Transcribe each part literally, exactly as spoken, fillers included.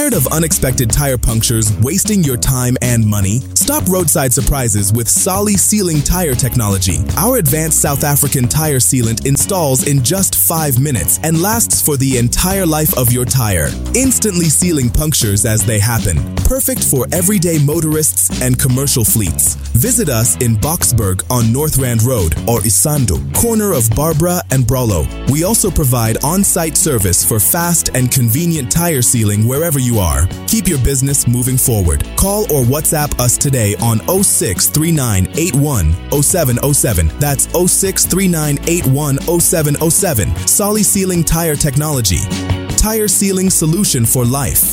Tired of unexpected tire punctures wasting your time and money? Stop roadside surprises with Solly Sealing Tire Technology. Our advanced South African tire sealant installs in just five minutes and lasts for the entire life of your tire, instantly sealing punctures as they happen. Perfect for everyday motorists and commercial fleets. Visit us in Boksburg on North Rand Road or Isando, corner of Barbara and Brolo. We also provide on-site service for fast and convenient tire sealing wherever you are. Keep your business moving forward. Call or WhatsApp us today on oh six three nine eight one oh seven oh seven. That's oh six three nine eight one oh seven oh seven. Solly Sealing Tire Technology. Tire sealing solution for life.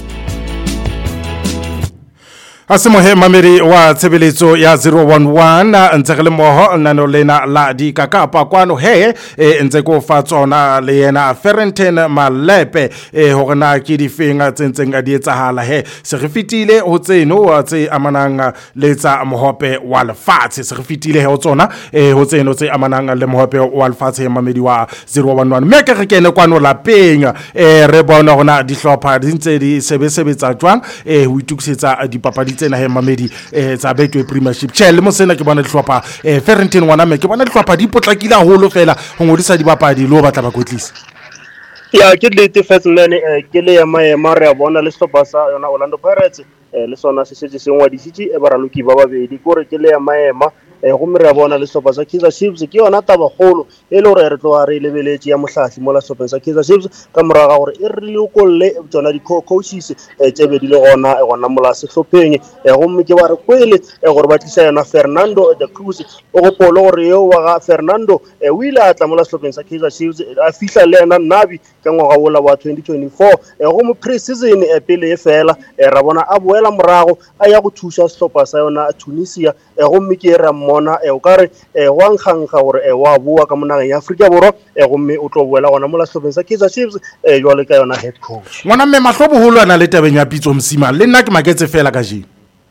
Asimohe mamiri wa tsebeletso ya zero one one ntse le moho nano lena la di kakapa kwano he e ntse ko fa tsona le yena Ferentine Malepe e hore na ke di fenga tsentseng a di etsahala he se re fitile ho tseno tse amanang le tsa mohope wa lefatshe se re fitile he ho tsona e ho tseno tse amanang le mohope wa lefatshe mamedi wa zero one one me ke re kene kwano la peng e re bona hona di hlopha di ntse di sebe sebetsa jwang e ho itukisetsa dipapadi tsena he mamedi eh tsa betwe premiership chele mo sena ke bona dihlopha eh Ferentine ngwana me ke bona dihlopha di potlakile haholo fela ho ngodisa dibapadi lo batla ba kotlisa ya ke le first man ke le ya maema re bona le sehlopha sa yona Orlando Pirates le sona se setse se ngwadisitse e baraloki ba babedi gore ke le ya maema e go me re bona le sehlopha sa Kaizer Chiefs ke yona taba golo e le gore re tloa re lebeletse ya mohlahli mo la sehlopha sa Kaizer Chiefs ka moraga gore e re le kolle tsona di coaches e tsebe di le gona e gona mola sehlopheng e go me ke ba re kwele e gore ba tlisa yona Fernando de Cruz o go polo gore yo wa ga Fernando e wile a tla mo la sehlopha sa Kaizer Chiefs a fihla le yena Nabi ka ngwaga ola wa twenty twenty-four e go mo pre-season e pele e fela e ra bona a boela morago a ya go thusa sehlopha sa yona Tunisia e go me ke ra mona e o kare e wa nkganga gore e wa bua ka monageng ya Afrika Borwa e go me o tlo boela gona mo la sehlopha sa Kaizer Chiefs e jwale ka yona head coach ngwana mme mahlobo holo ana le tabeng ya Pitso Msima le nna ke maketse fela ka je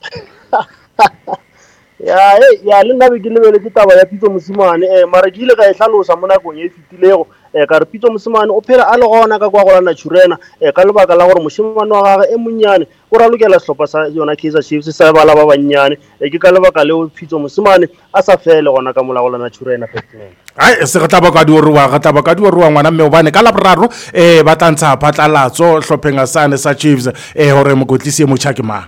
ya e ya le nna be ke lebele ke taba ya Pitso Mosimane e mara ke ile ka e hlalosa mona go ye fitilego e ka re Pitso Mosimane o phela a le gona ka kwa go lana Churena e ka lebaka la gore moshimane wa gagwe e monnyane o ra lokela sehlopha sa yona Kaizer Chiefs sa bala ba bannyane e ke ka lebaka le Pitso Mosimane a sa fele gona ka mola go lana Churena feteng ai se re taba ka diorwa ga taba ka diorwa ngwana mme o bane ka la boraro e batlantsha phatlalatso hlophenga sane sa Chiefs e hore mokotlisi mo tshake mang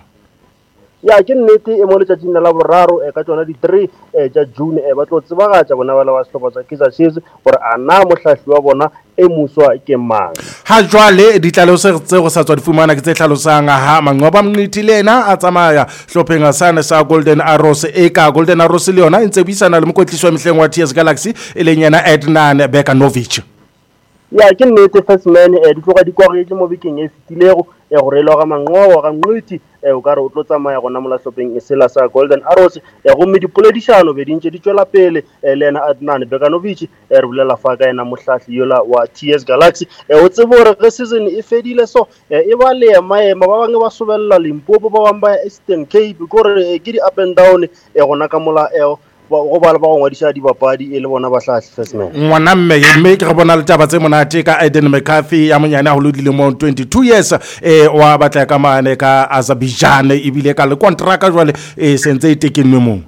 ya ke nnete e mo letsatsing la boraro e ka tsona di three e ja June e ba tlo tsebagatsa bona bala ba sehlopha sa Kaizer Chiefs gore ana mohlahli wa bona e muswa ke mang ha jwale ditlaloso tse go sa tswa di fumana ke tse hlalosang ha manqoba mniti lena a tsamaya hlophenga sane sa Golden Arrows e ka Golden Arrows le yona ntse buisana le mokotliswa mehleng wa T S Galaxy e leng yena Ednan Bekanovic ya ke nnete first man e di tloga di kwagetse mo bekeng e fitilego e gore le ga manqoba ga nniti e o ka re o tlo tsamaya gona mo la hlopheng e sela sa Golden Arrows e go me dipoledišano be dintse di tswela pele le ena Adnan Bekanovic e re bolela fa ka ena mohlahli yola wa T S Galaxy e o tsebo re ge season e fedile so e ba le maema ba bangwe ba sobella Limpopo ba bang ba Eastern Cape gore ke di up and down e gona ka mola e go bala ba go ngwadisa dibapadi e le bona bahlahli first man ngwana mme mme ke re bona le taba tse monate ka Aiden McCarthy ya monyane ho lodile mo twenty-two years e wa batla ka mane ka Azerbaijan e bile ka le contract jwale e sentse e tekenwe mo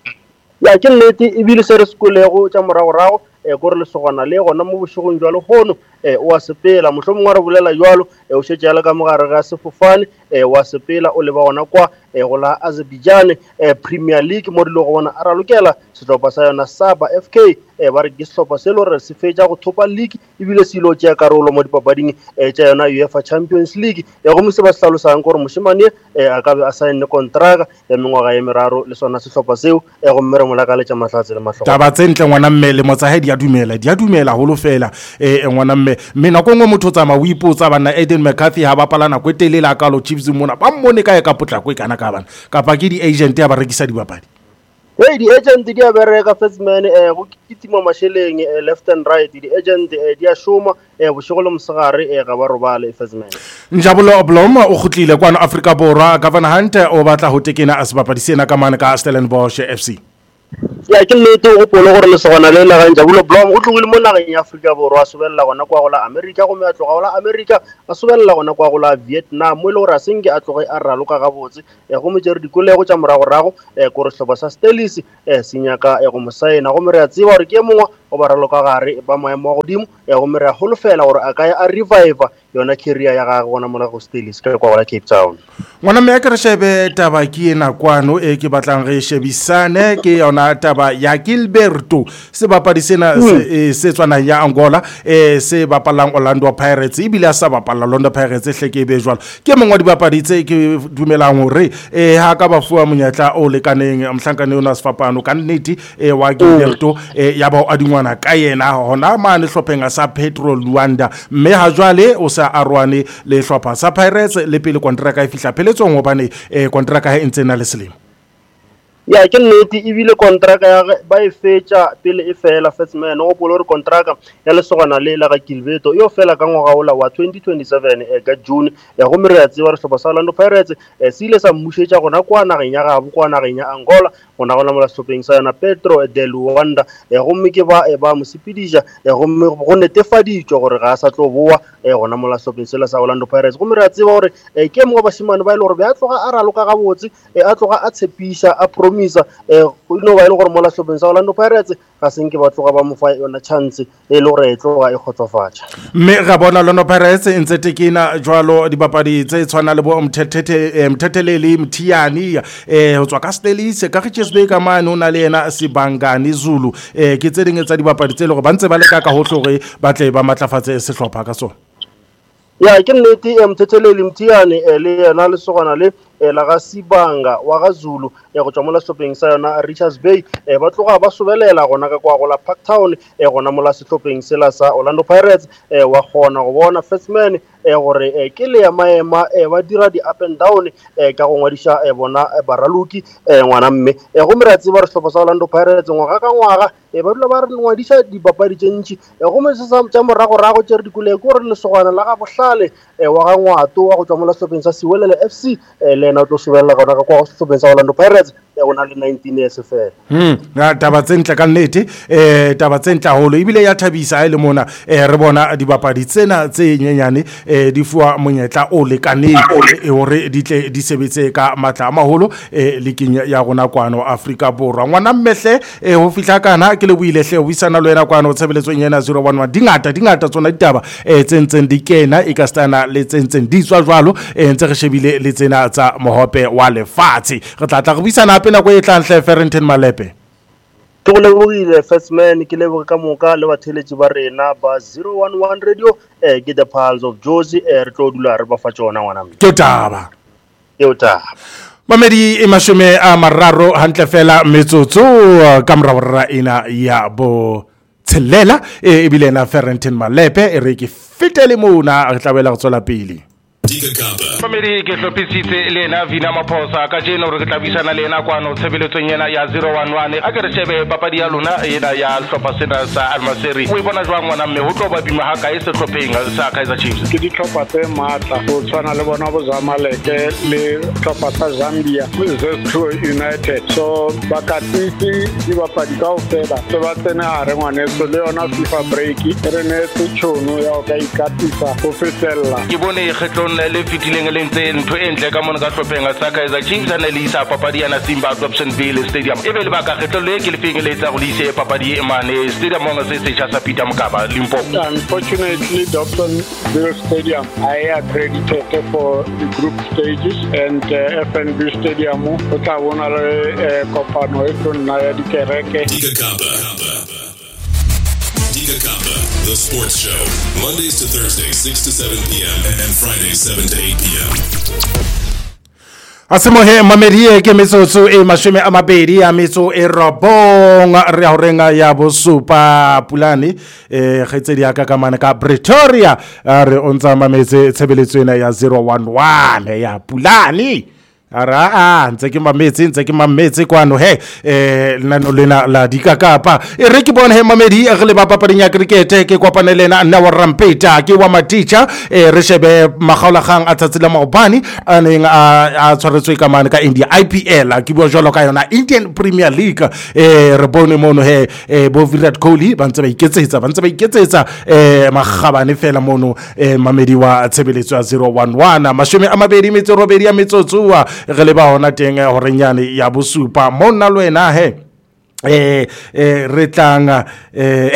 ya ke nnete e bile se re skolego tsa morago rago e gore le sogana le gona mo bošegong jwalo gono e wa sepela mohlomongwa re bolela jwalo e o shetse ala ka mogare ga sefofane e wa sepela o le ba gona kwa e go la Azerbaijan e Premier League mo dilo go bona a ra lokela sehlopha sa yona Saba F K e ba re ke sehlopha se lo re se fetša go thopa league e bile se ilo tšea karolo mo dipapading e tša yona UEFA Champions League e go mo se ba se hlalosang gore moshimane e a ka be a sign contract ya mengwaga ya meraro le sona sehlopha seo e go mmere molakaletša mahlatse le mahlogo taba tse ntle ngwana mme le motsahe di a dumela di a dumela holo fela e ngwana mme mme nako ngwe motho tsa ma o ipotsa bana Aiden McCarthy ha ba palana go telela ka lo Chiefs mona ba mmone ka ka potlako e kana ka bana ka pa ke di agent ya ba rekisa dibapadi hey di agent di a bereka first man eh go kitima masheleng left and right di agent di a shoma eh boshogolo msegare e ga ba robale first man Njabulo Blom o khutlile kwa Afrika Borwa Governor Hunt o batla ho tekena asibapadi sena ka mane ka Stellenbosch F C ya ke nnete go polo gore le segona le la gantja bulo blom o tlogile mo nageng ya Afrika Borwa a sobella gona kwa go la America go me a tloga go la America a sobella gona kwa go la Vietnam mo ile gore a senge a tloge a raloka ga botse ya go metsere dikolego tša moragorago e go re hloba sa Stelis e senyaka ya go mosaena go mere a tseba gore ke mongwe o ba raloka gare ba maemo a godimo ya go mere a holofela gore a ka ya a revive yona career ya gagwe gona mo la go Stelis ka kwa go la Cape Town. Ngwana me ka re shebe taba ke ena kwano e ke batlang re shebisane ke yona taba ya Gilberto se bapadi sena se, se tswana ya Angola e se bapalang Orlando Pirates e bile a sa bapala Orlando Pirates hle ke be jwalo ke mongwe di bapadi tse ke dumelang hore e ha ka ba fuwa monyatla o lekaneng mhlankane ona sefapano ka nnete e wa Gilberto e ya ba a dingwana ka yena hona mane hlopheng sa Petro Luanda mme ha jwale o sa arwane le hlopha sa Pirates le pele kontraka e fihla peletsong hobane e kontraka e ntse na le selemo ya ke nnete e bile kontraka ya ba e fetša pele e fela Fatsman go polo re kontraka ya lesogana le la ga Gilberto yo fela ka ngwaga ola wa twenty twenty-seven e ka June ya go mere ya tseba re hlopa sa Orlando Pirates e se ile sa mmušetša gona kwa nageng ya gabo kwa nageng ya Angola gona gona mo la sopeng sa yona Petro de Luanda e go mme ke ba e ba mosepediša e go mme go netefaditšwe gore ga a sa tlo boa e gona mo la sopeng sela sa Orlando Pirates go mere ya tseba gore e ke mongwe ba shimane ba ile gore be a tloga a raloka ga botse e a tloga a tshepiša a misa eh no ba ile gore mo la hlopeng sa Orlando Pirates ga senke ba tloga ba mo fa yona chance e le gore e tloga e khotsofatša mme ga bona Orlando Pirates e ntse tekena jwalo di bapadi tse tshwana le bo mthetete mtheteleli Mthiani eh ho tswa ka Stelis ka Richardsburg ka mane ona le yena Sibangani Zulu eh ke tse ding tsa di bapadi tse le gore ba ntse ba le ka ka ho tlore ba tle ba matlafatse sehlopha ka sona ya ke nnete mtheteleli Mthiani le yena le sogana le la ga Sibanga wa ga Zulu ya go tswa mo la hlopheng sa yona Richards Bay e ba tloga ba sobelela gona ka kwa go la Parktown e gona mo la hlopheng sela sa Orlando Pirates e wa gona go bona Fatsman e gore ke le ya maema e ba dira di up and down e ka go ngwadisha e bona baraluki e ngwana mme e go mere tse ba re hlopa sa Orlando Pirates ngwaga ka ngwaga e ba dula ba re ngwadisha di papadi tše ntši e go me se sa tša morago rago tše re dikole go re le sogwana la ga bohlale e wa ga ngwato wa go tswa mo la hlopheng sa Siwelele F C e na tlo sobella gona ka kwa hlopheng sa Orlando Pirates e ona le nineteen years fela hm ga taba tsentle ka nnete eh taba tsentle holo ibile ya thabisa ile mona eh re bona dibapadi tsena tse nyenyane eh di fuwa monyetla o lekaneng e hore di tle di sebetse ka matla a maholo eh lekinya ya rona kwano Afrika Borwa ngwana mmehle eh ho fihla kana ke le builehle o isana le wena kwano tshebeletsong yena zero one one dingata dingata tsona ditaba eh tsentseng di kena e ka stana le tsentseng di tswa jwalo eh ntse re shebile le tsena tsa mohope wa lefatshe re tla tla go buisana hape na go e tlantle Ferrentin Malepe ke go lebogile Fatsman ke leboge ka moka le batheletši ba rena ba zero one one radio eh ke the Pulse of Jozi eh re tlo dula re ba fa tsona ngwana mme ke taba ke taba Mamedi e mashome a mararo hantle fela metsotso ka morara ina ya bo tshelela e bile na Ferrentin Malepe e re ke fitele mona a tlabela go tswela pele Mamedi ke hlopisitse le ena Vina Maphosa ka jeno re tlabisana le ena kwano tshebeletsong yena ya zero one one a ke re shebe papadi ya lona ena ya hlopha sena sa Almaseri o bona jwang ngwana mme ho tlo ba bima ha ka e se hlopheng sa Kaizer Chiefs ke di hlopha tse matla go tshwana le bona bo Zamaleke le hlopha sa Zambia Zestro United so ba ka tsi di bapadi ka ofela se ba tsena are ngwane so le yona FIFA break re ne tšhono ya ka ikatisa go fetella ke bone kgetlong le fitileng le ntse ntho entle ka mona ka hlopheng sa Kaizer Chiefs a ne le isa papadi ya na Simba Dobsonville Stadium e be le ba ka kgetlo le ke le feng le tsa go le ise papadi e mane stadium mo se se tsa Peter Mokaba Limpopo unfortunately Dobsonville Stadium I accredited for the group stages and uh, F N B Stadium o tla bona le kopano e tsona ya dikereke Diga Kapa Diga Kapa The Sports Show, Mondays to Thursdays, six to seven p.m. and Fridays, seven to eight p.m. Asemohe Mamedi ke metsotso e mashome a mabedi a metso e robong re ho renga ya bo Supa Pulani e kgetse di aka ka mana ka Pretoria re ontsa mametse tshebeletso ena ya zero one one ya Pulani ara a ntse ke mametse ntse ke mametse kwano he eh lano lena la dikakapa e re ke bona he mamedi e re le ba papading ya cricket ke kopane lena nna wa Rampeta ke wa Maticha e re shebe magaolagang a tsatsela maobane a neng a tshwaretswe ka mane ka India I P L ke bua jalo ka yona Indian Premier League e re bone mono he bo Virat Kohli ba ntse ba iketsetsa ba ntse ba iketsetsa eh magabane fela mono eh mamedi wa tshebeletso ya zero one one mashome a mabedi metso robedi ya metsotso re le ba hona teng hore nyane ya bosupa monna lo ena he eh eh re tlanga eh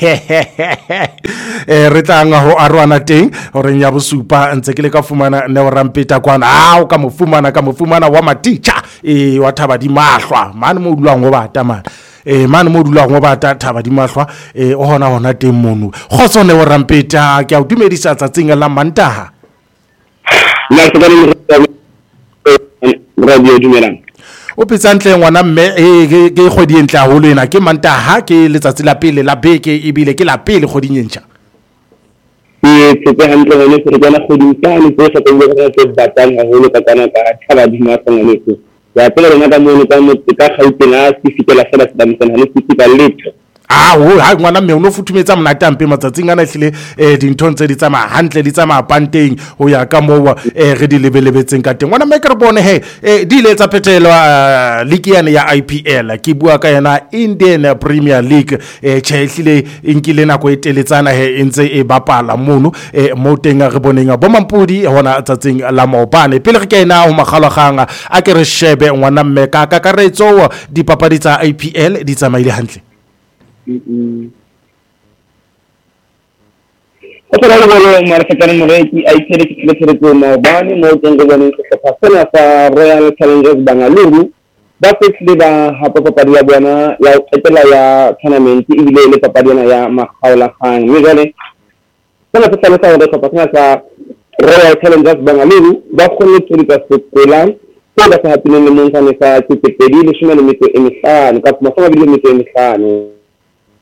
eh re tlanga ho arwana teng hore nya bosupa ntse ke le ka fumana ne Rampeta kwana a ka mo fumana ka mo fumana wa Maticha e wa thaba di mahlwa mane mo dulwang go bata man eh mane mo dulwang go bata thaba di mahlwa eh o hona hona teng mono khotso ne Rampeta ke a dumedisa tsatsing la Mantaha la tsebana radio dumelang o pitsantle ngwana mme e ke kgodi entle haholo ena ke Mantaha ke letsatsi la pele la beke e bile ke la pele kgodi nyentsha e tsepe hantle le re bona kgodi tsane tse sa teng go se batang haholo ka kana ka thaba di ma tsanga le ya pele rena ka mo ka mo ka gautela se fitela fela se damtsana le se ka letho ah ho ha ngwana mme o no futhumetsa monate ampe matsatsing ana hlile eh dinthong tse di tsama hantle di tsama panteng ho ya ka mo eh re di lebelebetseng ka teng ngwana mme ke re bone he eh di ile tsa phetelwa league yana ya I P L ke bua ka yena Indian Premier League eh che hlile inkile nako e teletsana he entse e bapala mono eh mo teng re boneng bo mampudi hona tsatsing la maobane pele re kena ho magalogang a ke re shebe ngwana mme ka kakaretso dipapadi tsa I P L di tsamaile hantle Mm. Otra vez lo marketing moreki ai tere ki tere ko maobane mo tengo bani ko pasana sa Royal Challengers Bangalore ba fitli ba hapo papadia bwana ya etela ya tournament ile ile papadia ya makhaula khan ni gale sana pesa sa wada pasana sa Royal Challengers Bangalore ba khone turika skolan ko da hapini ni monta ni sa tipedi ni shima ni mito emisan ka masama bile mito emisan